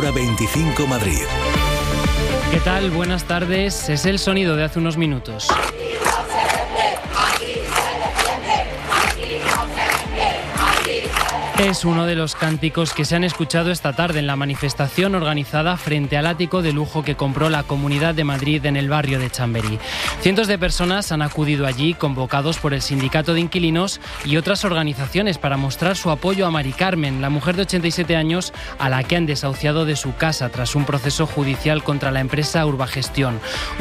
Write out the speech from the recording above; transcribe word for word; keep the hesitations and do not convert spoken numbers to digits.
Hora veinticinco Madrid. ¿Qué tal? Buenas tardes. Es el sonido de hace unos minutos. Es uno de los cánticos que se han escuchado esta tarde en la manifestación organizada frente al ático de lujo que compró la Comunidad de Madrid en el barrio de Chamberí. Cientos de personas han acudido allí, convocados por el Sindicato de Inquilinos y otras organizaciones, para mostrar su apoyo a Mari Carmen, la mujer de ochenta y siete años a la que han desahuciado de su casa tras un proceso judicial contra la empresa Urbagestión.